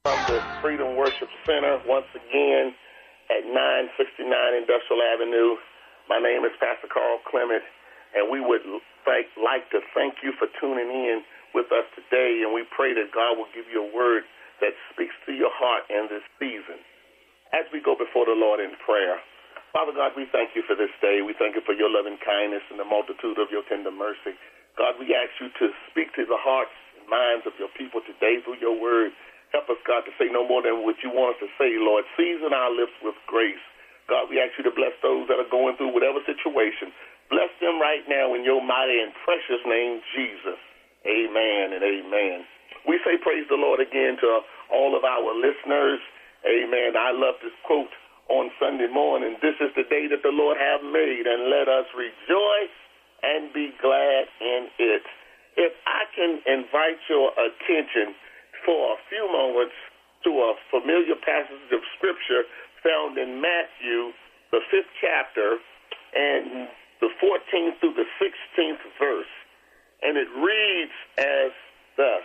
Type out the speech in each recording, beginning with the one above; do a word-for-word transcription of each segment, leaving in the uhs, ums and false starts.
from the Freedom Worship Center once again at nine sixty-nine Industrial Avenue. My name is Pastor Carl Clement, and we would thank, like to thank you for tuning in with us today, and we pray that God will give you a word that speaks to your heart in this season. As we go before the Lord in prayer, Father God, we thank you for this day. We thank you for your loving kindness and the multitude of your tender mercy. God, we ask you to speak to the hearts and minds of your people today through your word. Help us, God, to say no more than what you want us to say, Lord. Season our lips with grace. God, we ask you to bless those that are going through whatever situation. Bless them right now in your mighty and precious name, Jesus. Amen and amen. We say praise the Lord again to all of our listeners. Amen. I love this quote on Sunday morning. This is the day that the Lord have made, and let us rejoice and be glad in it. If I can invite your attention for a few moments to a familiar passage of Scripture found in Matthew, the fifth chapter, and the fourteenth through the sixteenth verse. And it reads as thus: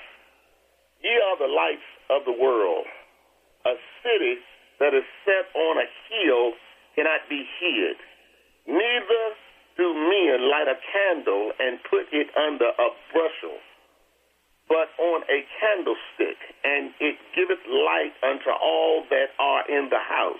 Ye are the lights of the world. A city that is set on a hill cannot be hid. Neither do men light a candle and put it under a bushel, but on a candlestick, and it giveth light unto all that are in the house.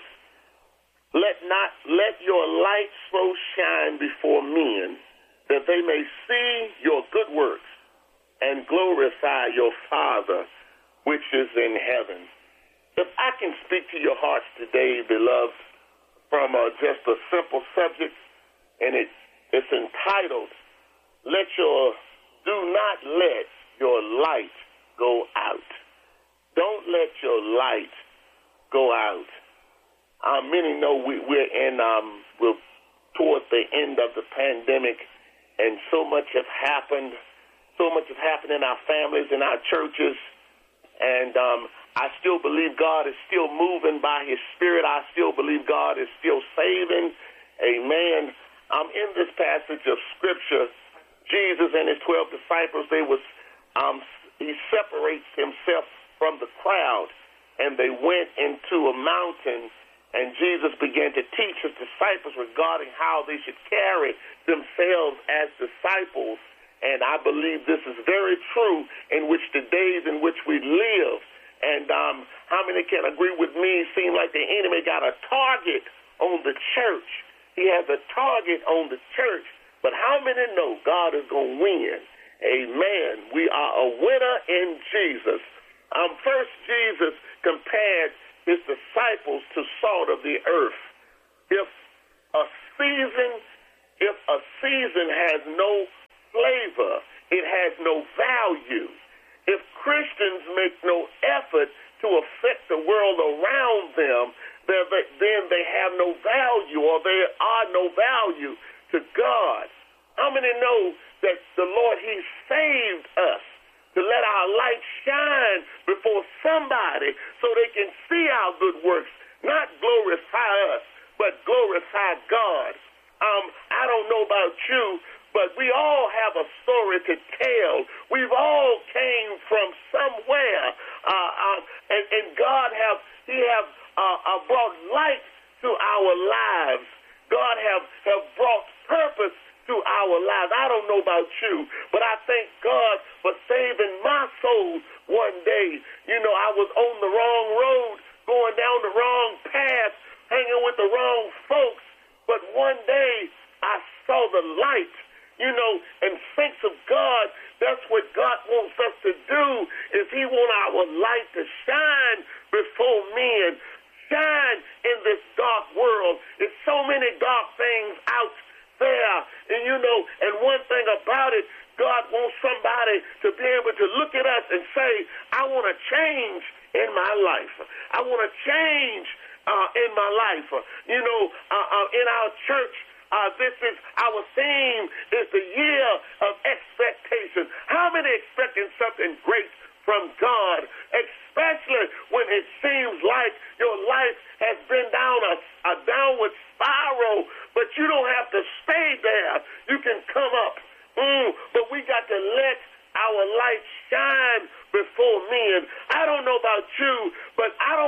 Let not let your light so shine before men, that they may see your good works and glorify your Father which is in heaven. If I can speak to your hearts today, beloved, from uh, just a simple subject, and it, it's entitled, Let your, do not let your light go out. Don't let your light go out. Uh, many know we, we're in, um, we're towards the end of the pandemic, and so much has happened. So much has happened in our families, in our churches, and um, I still believe God is still moving by His Spirit. I still believe God is still saving. Amen. Um, in this passage of Scripture, Jesus and His twelve disciples, they was Um, he separates himself from the crowd, and they went into a mountain, and Jesus began to teach his disciples regarding how they should carry themselves as disciples. And I believe this is very true in which the days in which we live. And um, how many can agree with me? It seems like the enemy got a target on the church. He has a target on the church. But how many know God is going to win? Amen. We are a winner in Jesus. Um, first, Jesus compared his disciples to salt of the earth. If a season, if a season has no flavor, it has no value. If Christians make no effort to affect the world around them, then they have no value, or they are no value to God. How many know that the Lord, He saved us to let our light shine before somebody so they can see our good works, not glorify us, but glorify God. Um, I don't know about you, but we all have a story to tell. We've all came from somewhere, uh, uh, and, and God have He have uh, uh, brought light to our lives. God have have brought purpose to our lives. I don't know about you, but I thank God for saving my soul one day. You know, I was on the wrong road, going down the wrong path, hanging with the wrong folks, but one day I saw the light, you know, and thanks of God, that's what God wants us to do, is He wants our light to shine before men, shine in this dark world. There's so many dark things out there, and you know, and one thing about it, God wants somebody to be able to look at us and say, I want to change in my life. I want to change uh, in my life. You know, uh, uh, in our church, uh, this is our theme, is the year of expectation. How many expecting something great from God, especially when it seems like your life has been down a, a downward spiral, but you don't have to stay there. You can come up. Mm, but we got to let our light shine before men. I don't know about you, but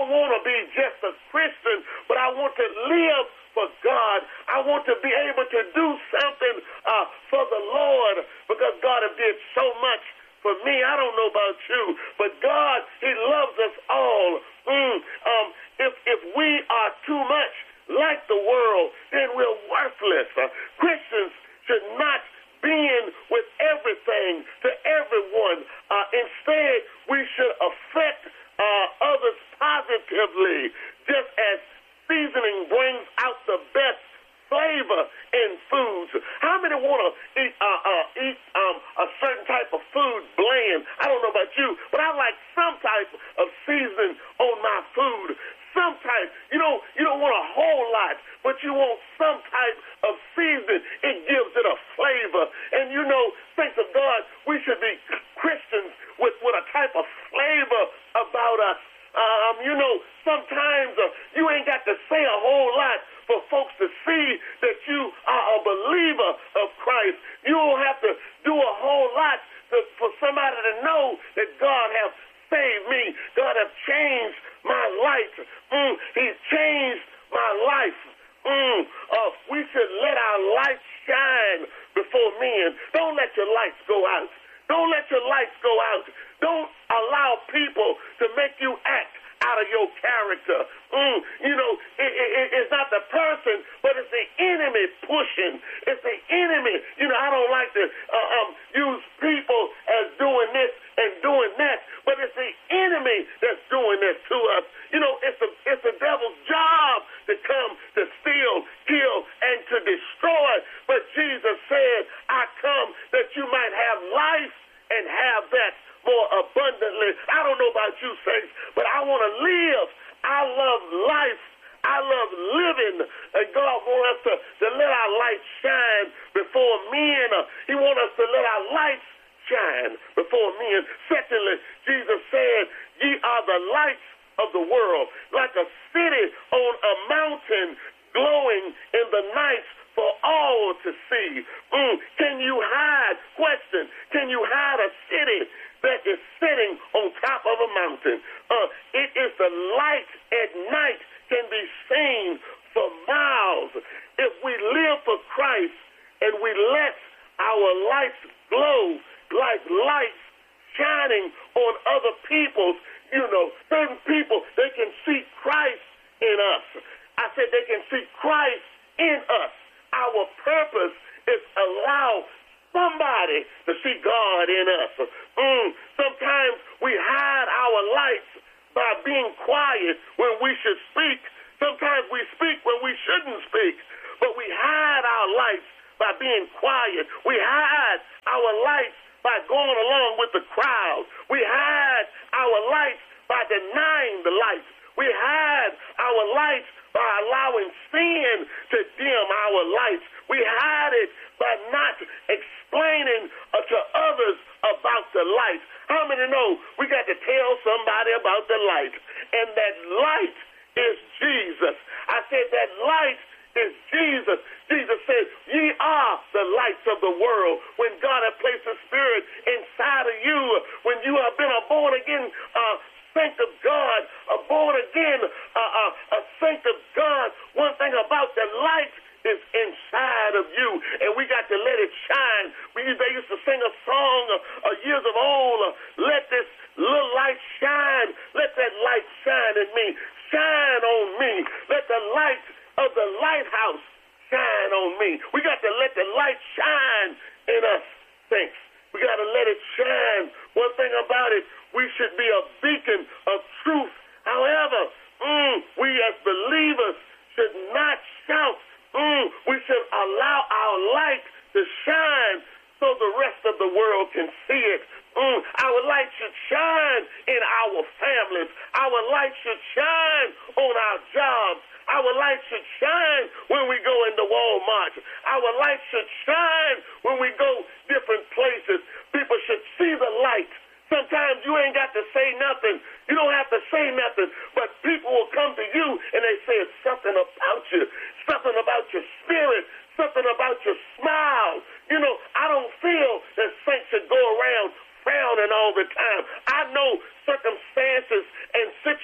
don't want to be just a Christian, but I want to live for God. I want to be able to do something uh, for the Lord, because God has did so much for me. I don't know about you, but God, he loves us all. Mm, um, if, if we are too much like the world, then we're worthless. Uh, Christians should not bend with everything to everyone. Uh, instead, we should affect uh, others positively, just as seasoning brings out the best flavor in foods. How many want to eat uh, uh, eat um, a certain type of food bland? I don't know about you, but I like some type of seasoning on my food. Some type. You know, you don't want a whole lot, but you want some type of seasoning. It gives it a flavor. And you know, thanks to God, we should be Christians with, with a type of flavor about us. Um, you know, sometimes uh, you ain't got to say a whole lot for folks to see that you are a believer of Christ. You don't have to do a whole lot to, for somebody to know that God has saved me. God has changed my life. Mm, he's changed my life. Mm, uh, we should let our light shine before men. Don't let your lights go out. Don't let your lights go out. Don't allow people to make you act out of your character. Mm, you know, it, it, it's not the person, but it's the enemy pushing. It's the enemy. You know, I don't like to uh, um, use people as doing this and doing that, but it's the enemy that's doing this to us. You know, it's the, it's the devil's job to come to steal, kill, and to destroy. But Jesus said, I come that you might have life and have that more abundantly. I don't know about you, saints, but I want to live. I love life. I love living. And God wants us to, to let our light shine before men. He wants us to let our lights shine before men. Secondly, Jesus said, ye are the lights of the world, like a city on a mountain glowing in the night for all to see. Mm, can you hide? Question, can you hide a city that is sitting on top of a mountain? Uh, it is the light at night can be seen for miles. If we live for Christ and we let our lights glow like lights shining on other people's, you know, certain people, they can see Christ in us. I said they can see Christ in us. Our purpose is allow somebody to see God in us. Mm, sometimes we hide our lights by being quiet when we should speak. Sometimes we speak when we shouldn't speak. But we hide our lights by being quiet. We hide our lights by going along with the crowd. We hide our lights by denying the light. We hide our lights by allowing sin to dim our lights. We hide it by not explaining uh, to others about the light. How many know we got to tell somebody about the light? And that light is Jesus. I said that light is Jesus. Jesus said, ye are the lights of the world. When God has placed the Spirit inside of you, when you have been a born-again uh, saint of God, a born-again uh, uh, a saint of God, one thing about the light is inside of you, and we got to let it shine. We they used to sing a song uh, uh, years of old, uh, let this little light shine, let that light shine in me, shine on me, let the light of the lighthouse shine on me. We got to let the light shine in us, saints. We got to let it shine. One thing about it, we should be a beacon of truth. However, mm, we as believers should not shout. Mm, we should allow our light to shine so the rest of the world can see it. Mm, our light should shine in our families. Our light should shine on our jobs. Our light should shine when we go into Walmart. Our light should shine when we go different places. People should see the light. Sometimes you ain't got to say nothing. You don't have to say nothing, but people will come to you and they say it's something about you, something about your spirit, something about your smile. You know, I don't feel that saints should go around frowning all the time. I know circumstances and situations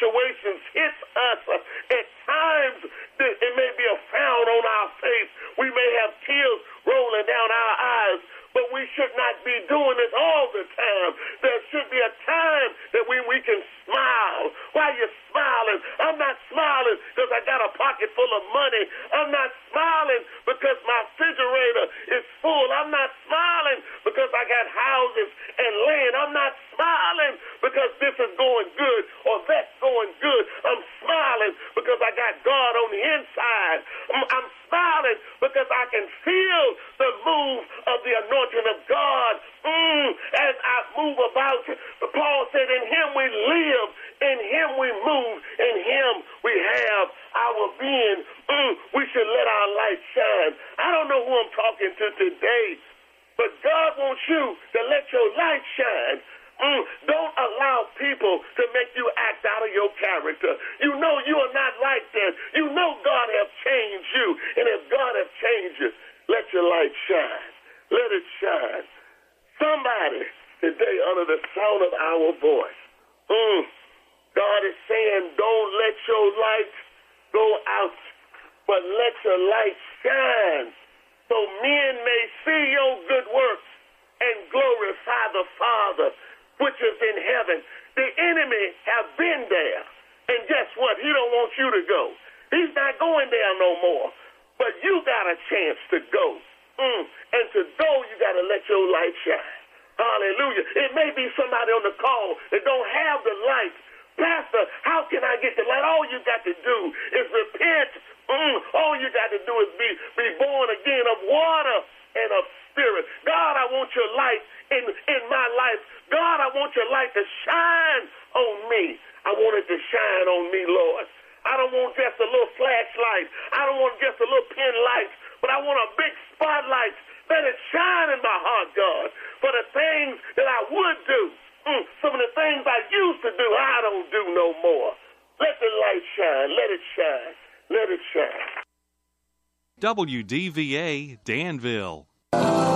situations hit us, uh, at times it may be a frown on our face. We may have tears rolling down our eyes, but we should not be doing this all the time. There should be a time that we, we can smile. Why are you smiling? I'm not smiling because I got a pocket full of money. I'm not smiling because my refrigerator is full. I'm not smiling because I got houses and land. I'm not smiling because this is going good or that's going good. I'm smiling because I got God on the inside. I'm, I'm smiling because I can feel the move of the anointing of God mm, as I move about. Paul said, in him we live, in him we move, in him we have our being. Mm, we should let our light shine. I don't know who I'm talking to today, but God wants you to let your light shine. Mm, don't allow people to make you act out of your character. You know you are not like that. You know God has changed you. And if God has changed you, let your light shine. Let it shine. Somebody today under the sound of our voice, mm, God is saying, don't let your light go out, but let your light shine so men may see your good works and glorify the Father which is in heaven. The enemy have been there, and guess what? He don't want you to go. He's not going there no more, but you got a chance to go. Mm. And to go, you got to let your light shine. Hallelujah. It may be somebody on the call that don't have the light. Pastor, how can I get the light? All you got to do is repent. Mm. All you got to do is be, be born again of water and of spirit. God, I want your light in, in my life. God, I want your light to shine on me. I want it to shine on me, Lord. I don't want just a little flashlight. I don't want just a little pin light, but I want a big spotlight. Let it shine in my heart, God, for the things that I would do. Mm, some of the things I used to do, I don't do no more. Let the light shine. Let it shine. Let it shine. W D V A Danville.